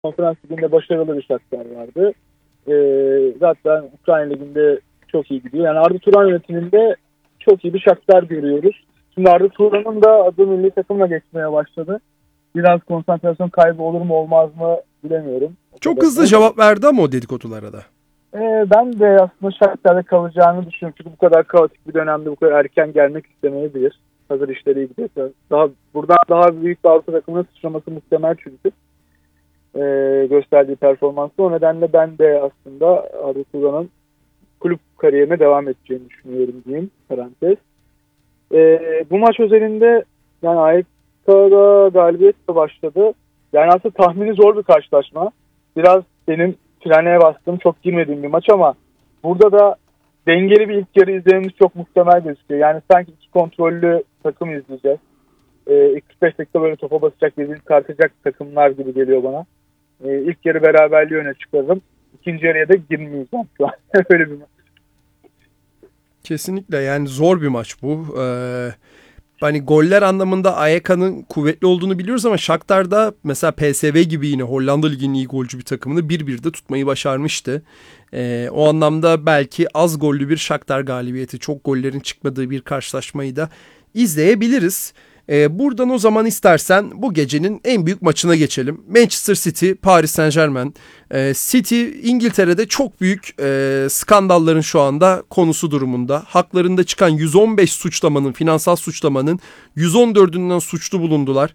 Konferans Ligi'nde başarılı bir Shakhtar vardı. Zaten Ukrayna Ligi'nde çok iyi gidiyor. Yani Arda Turan yönetiminde çok iyi bir Shakhtar görüyoruz. Şimdi Arda Turan'ın da adı milli takımla geçmeye başladı. Biraz konsantrasyon kaybı olur mu olmaz mı bilemiyorum. Çok hızlı cevap verdi ama o dedikodulara da. Ben de aslında Shakhtar'da kalacağını düşünüyorum. Çünkü bu kadar kaotik bir dönemde bu kadar erken gelmek istemeyebilir. Hazır işleri iyi gidiyorsa. Buradan daha büyük bir Avrupa takımına sıçraması muhtemel çünkü. Gösterdiği performansı. O nedenle ben de aslında Arda Turan'ın kulüp kariyerine devam edeceğini düşünüyorum diyeyim. Parantez. Bu maç özelinde yani AYK'da galibiyetle başladı. Yani aslında tahmini zor bir karşılaşma. Biraz benim frene bastığım, çok girmediğim bir maç ama burada da dengeli bir ilk yarı izlememiz çok muhtemel gözüküyor. Yani sanki iki kontrollü takım izleyeceğiz. İlk 45 dakika böyle topa basacak, birbirini tartacak takımlar gibi geliyor bana. İlk yarı beraberliği öne çıkarırım. İkinci yarıya da girmeyeceğim şu an. Öyle bir maç. Kesinlikle yani zor bir maç bu. Hani goller anlamında AYK'nın kuvvetli olduğunu biliyoruz ama Shakhtar'da mesela PSV gibi yine Hollanda Ligi'nin iyi golcü bir takımını 1-1'de tutmayı başarmıştı. O anlamda belki az gollü bir Shakhtar galibiyeti, çok gollerin çıkmadığı bir karşılaşmayı da izleyebiliriz. Buradan o zaman istersen bu gecenin en büyük maçına geçelim. Manchester City, Paris Saint-Germain. City İngiltere'de çok büyük skandalların şu anda konusu durumunda. Haklarında çıkan 115 suçlamanın, finansal suçlamanın 114'ünden suçlu bulundular.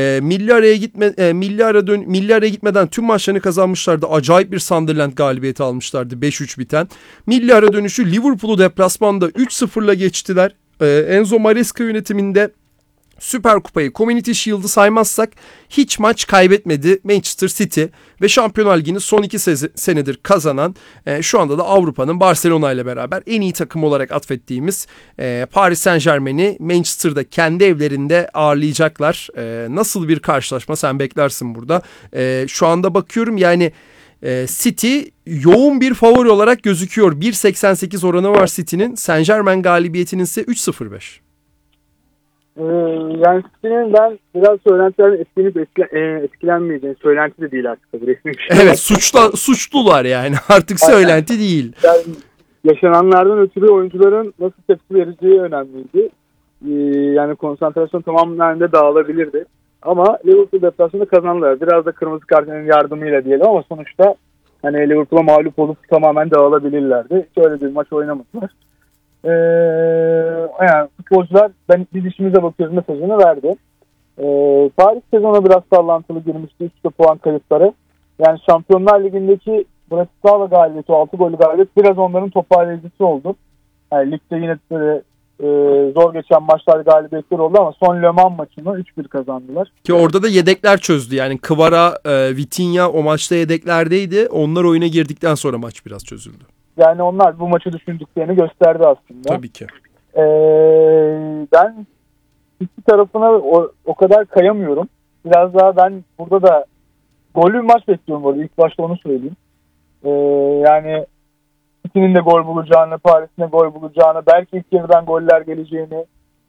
Milli araya gitmeden tüm maçlarını kazanmışlardı. Acayip bir Sunderland galibiyeti almışlardı 5-3 biten. Milli ara dönüşü Liverpool'u deplasmanda 3-0'la geçtiler. Enzo Maresca yönetiminde Süper Kupayı, Community Shield'ı saymazsak hiç maç kaybetmedi Manchester City ve Şampiyonlar Ligi'ni son 2 senedir kazanan, şu anda da Avrupa'nın Barcelona ile beraber en iyi takım olarak atfettiğimiz Paris Saint-Germain'i Manchester'da kendi evlerinde ağırlayacaklar. Nasıl bir karşılaşma sen beklersin burada? Şu anda bakıyorum yani City yoğun bir favori olarak gözüküyor. 1.88 oranı var City'nin. Saint-Germain galibiyetinin ise 3.05. Yani City'nin ben biraz söylentilerden etkilenmeyeceğini, söylenti de değil artık tabii resmi bir şey. Evet, suçlular yani artık söylenti değil. Yani yaşananlardan ötürü oyuncuların nasıl tepki vereceği önemliydi. Yani konsantrasyon tamamen de dağılabilirdi. Ama Liverpool deplasmanında kazandılar. Biraz da kırmızı kartının yardımıyla diyelim ama sonuçta hani Liverpool'a mağlup olup tamamen dağılabilirlerdi. Şöyle bir maç oynamadılar. Yani futbolcular biz işimize bakıyoruz mesajını verdi. Paris sezonu biraz sallantılı girmişti. 3 puan kayıpları. Yani Şampiyonlar Ligi'ndeki Bratislava galibiyeti, 6 gollü galibiyet biraz onların toparlayıcısı oldu. Yani ligde yine böyle zor geçen maçlar galibiyetler oldu ama son Le Mans maçını 3-1 kazandılar. Ki orada da yedekler çözdü. Yani Kvara, Vitinha o maçta yedeklerdeydi. Onlar oyuna girdikten sonra maç biraz çözüldü. Yani onlar bu maçı düşündüklerini gösterdi aslında. Tabii ki. Ben iki tarafına o kadar kayamıyorum. Biraz daha ben burada da gollü bir maç bekliyorum burada. İlk başta onu söyleyeyim. Yani ikinin de gol bulacağını, Paris'in de gol bulacağını, belki ilk yarıdan goller geleceğini,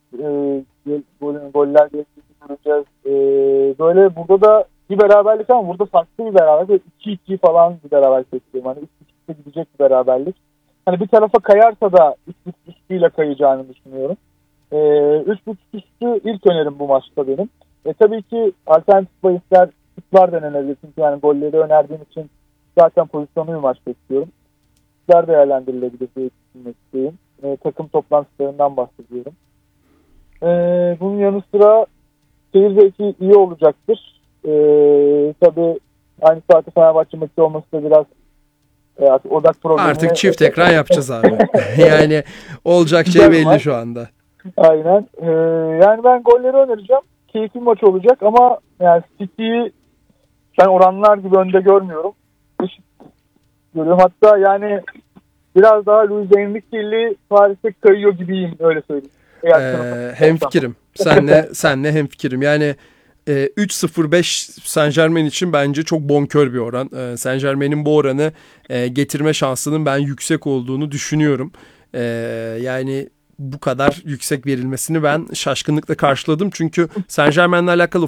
goller geleceğini göreceğiz. Böyle burada da bir beraberlik ama burada farklı bir beraberlik. 2-2 falan bir beraberlik bekliyorum. Hani 3-2'de gidecek bir beraberlik. Hani bir tarafa kayarsa da 3-3 üstüyle kayacağını düşünüyorum. 3-3 üstü ilk önerim bu maçta benim. Tabii ki alternatif bahisler denenebilir. Çünkü yani golleri önerdiğim için zaten pozisyonlu bir maç bekliyorum. Değerlendirilebilir diye düşünmek istedim. Takım toplantılarından bahsediyorum. Bunun yanı sıra seyir zevki iyi olacaktır. Tabii aynı saatte Fenerbahçe maçı olması da biraz odak problemi. Artık çift ekran yapacağız abi. Yani olacak şey belli şu anda. Aynen. Yani ben golleri önereceğim. Keyifli maç olacak ama yani City'yi ben oranlar gibi önde görmüyorum. Görüyorum. Hatta yani biraz daha Luis Enrique'li Paris'e kayıyor gibiyim, öyle söyleyeyim. Hemfikirim. Senle hemfikirim. Yani 3.05 Saint-Germain için bence çok bonkör bir oran. Saint-Germain'in bu oranı getirme şansının ben yüksek olduğunu düşünüyorum. Yani bu kadar yüksek verilmesini ben şaşkınlıkla karşıladım. Çünkü Saint-Germain'le alakalı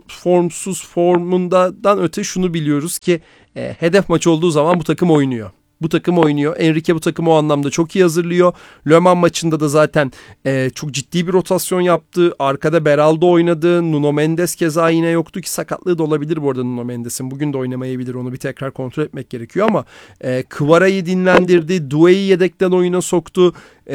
formundan öte şunu biliyoruz ki hedef maçı olduğu zaman bu takım oynuyor. Bu takım oynuyor. Enrique bu takımı o anlamda çok iyi hazırlıyor. Le Mans maçında da zaten çok ciddi bir rotasyon yaptı. Arkada Beraldo oynadı. Nuno Mendes keza yine yoktu ki sakatlığı da olabilir bu arada Nuno Mendes'in. Bugün de oynamayabilir. Onu bir tekrar kontrol etmek gerekiyor ama Kvara'yı dinlendirdi. Doué'yi yedekten oyuna soktu.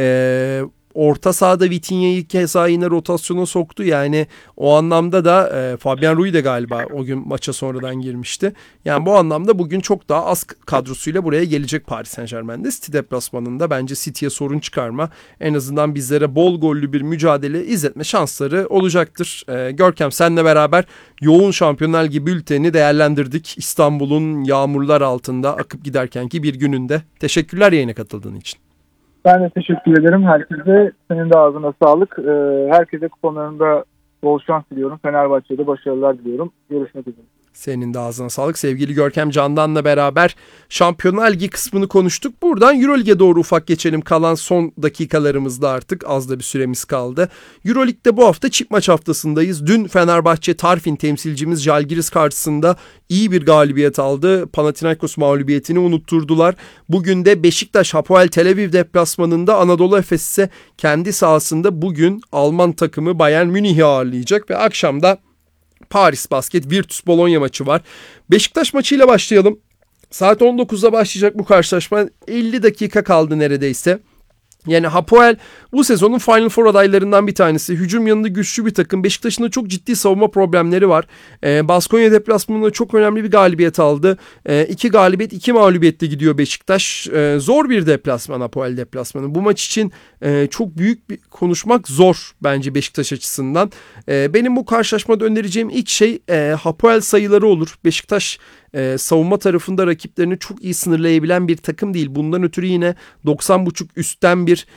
Orta sahada Vitinha'yı keza yine rotasyona soktu. Yani o anlamda da Fabian Ruiz de galiba o gün maça sonradan girmişti. Yani bu anlamda bugün çok daha az kadrosuyla buraya gelecek Paris Saint-Germain'de. City deplasmanında bence City'ye sorun çıkarma, en azından bizlere bol gollü bir mücadele izletme şansları olacaktır. Görkem, senle beraber yoğun Şampiyonlar Ligi bültenini değerlendirdik. İstanbul'un yağmurlar altında akıp giderkenki bir gününde. Teşekkürler yayına katıldığın için. Ben de teşekkür ederim herkese. Senin de ağzına sağlık. Herkese kuponlarında bol şans diliyorum. Fenerbahçe'de başarılar diliyorum. Görüşmek üzere. Senin de ağzına sağlık. Sevgili Görkem Candan'la beraber Şampiyonlar Ligi kısmını konuştuk. Buradan Euroleague'e doğru ufak geçelim. Kalan son dakikalarımızda artık az da bir süremiz kaldı. Euroleague'de bu hafta çift maç haftasındayız. Dün Fenerbahçe Tarfin temsilcimiz Žalgiris karşısında iyi bir galibiyet aldı. Panathinaikos mağlubiyetini unutturdular. Bugün de Beşiktaş Hapoel Tel Aviv deplasmanında Anadolu Efes ise kendi sahasında bugün Alman takımı Bayern Münih'i ağırlayacak ve akşamda Paris Basket Virtus Bologna maçı var. Beşiktaş maçıyla başlayalım. Saat 19'da başlayacak bu karşılaşma. 50 dakika kaldı neredeyse. Yani Hapoel bu sezonun Final Four adaylarından bir tanesi. Hücum yanında güçlü bir takım. Beşiktaş'ın da çok ciddi savunma problemleri var. Baskonya deplasmanında çok önemli bir galibiyet aldı. 2 galibiyet 2 mağlubiyetle gidiyor Beşiktaş. Zor bir deplasman Hapoel deplasmanı. Bu maç için çok büyük bir konuşmak zor bence Beşiktaş açısından. Benim bu karşılaşmada önereceğim ilk şey Hapoel sayıları olur. Beşiktaş savunma tarafında rakiplerini çok iyi sınırlayabilen bir takım değil. Bundan ötürü yine 90.5 üstten bir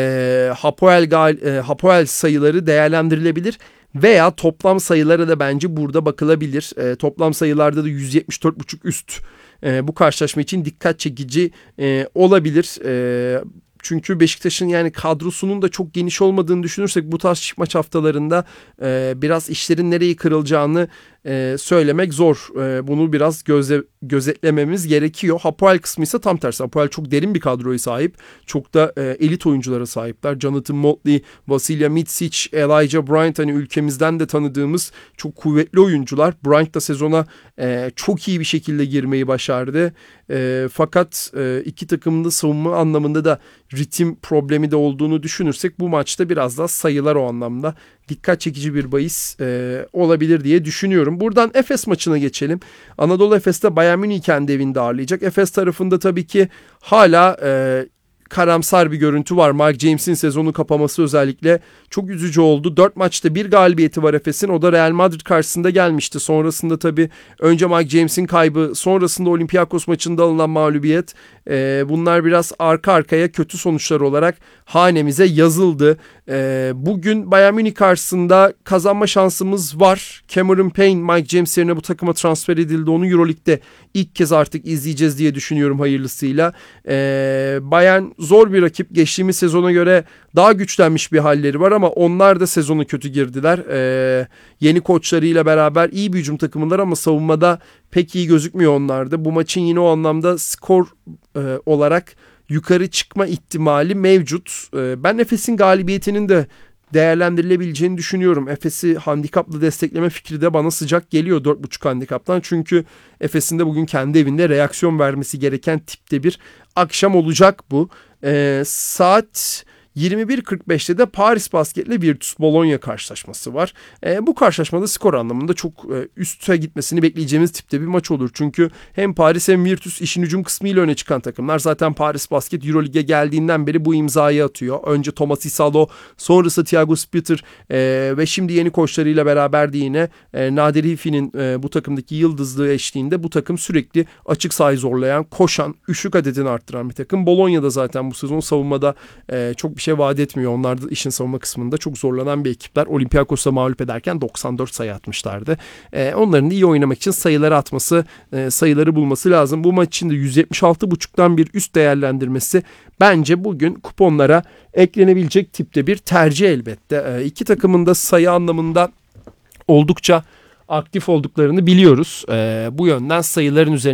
Hapoel sayıları değerlendirilebilir. Veya toplam sayılara da bence burada bakılabilir. Toplam sayılarda da 174.5 üst bu karşılaşma için dikkat çekici olabilir. Çünkü Beşiktaş'ın yani kadrosunun da çok geniş olmadığını düşünürsek bu tarz maç haftalarında biraz işlerin nereye kırılacağını söylemek zor. Bunu biraz gözetlememiz gerekiyor. Hapoel kısmı ise tam tersi. Hapoel çok derin bir kadroya sahip. Çok da elit oyunculara sahipler. Jonathan Motley, Vasilya Mitsic, Elijah Bryant, hani ülkemizden de tanıdığımız çok kuvvetli oyuncular. Bryant da sezona çok iyi bir şekilde girmeyi başardı. Fakat iki takımın da savunma anlamında da ritim problemi de olduğunu düşünürsek bu maçta biraz daha sayılar o anlamda dikkat çekici bir bahis olabilir diye düşünüyorum. Buradan Efes maçına geçelim. Anadolu Efes'te Bayern Münih kendi evinde ağırlayacak. Efes tarafında tabii ki hala karamsar bir görüntü var. Mike James'in sezonu kapaması özellikle çok üzücü oldu. 4 maçta bir galibiyeti var Efes'in. O da Real Madrid karşısında gelmişti. Sonrasında tabii önce Mike James'in kaybı, sonrasında Olympiakos maçında alınan mağlubiyet. Bunlar biraz arka arkaya kötü sonuçlar olarak hanemize yazıldı. Bugün Bayern Münih karşısında kazanma şansımız var. Cameron Payne Mike James yerine bu takıma transfer edildi. Onu Euroleague'de ilk kez artık izleyeceğiz diye düşünüyorum hayırlısıyla. Bayern zor bir rakip. Geçtiğimiz sezona göre daha güçlenmiş bir halleri var ama onlar da sezonu kötü girdiler. Yeni koçlarıyla beraber iyi bir hücum takımılar ama savunmada pek iyi gözükmüyor onlarda. Bu maçın yine o anlamda skor olarak yukarı çıkma ihtimali mevcut. Ben Efes'in galibiyetinin de değerlendirilebileceğini düşünüyorum. Efes'i handikapla destekleme fikri de bana sıcak geliyor 4.5 handikaptan. Çünkü Efes'in de bugün kendi evinde reaksiyon vermesi gereken tipte bir akşam olacak bu. Saat 21.45'te de Paris Basket'le Virtus Bologna karşılaşması var. Bu karşılaşmada skor anlamında çok üste gitmesini bekleyeceğimiz tipte bir maç olur. Çünkü hem Paris hem Virtus işin hücum kısmıyla öne çıkan takımlar. Zaten Paris Basket Euroleague'e geldiğinden beri bu imzayı atıyor. Önce Thomas Isalo, sonrası Thiago Splitter ve şimdi yeni koçlarıyla beraber de yine Nadir Hilfi'nin bu takımdaki yıldızlığı eşliğinde bu takım sürekli açık sahayı zorlayan, koşan, üçlük adedini arttıran bir takım. Bologna da zaten bu sezon savunmada çok bir şey vaat etmiyor. Onlar da işin savunma kısmında çok zorlanan bir ekipler. Olympiakos'a mağlup ederken 94 sayı atmışlardı. Onların da iyi oynamak için sayıları atması, sayıları bulması lazım. Bu maç için de 176.5'tan bir üst değerlendirmesi bence bugün kuponlara eklenebilecek tipte bir tercih elbette. İki takımın da sayı anlamında oldukça aktif olduklarını biliyoruz. Bu yönden sayıların üzerine